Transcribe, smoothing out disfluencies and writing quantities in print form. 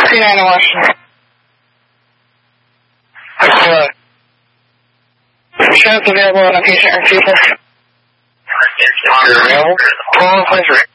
Indiana, Washington. Insurance available on a patient refusal. You're available? Call pleasure.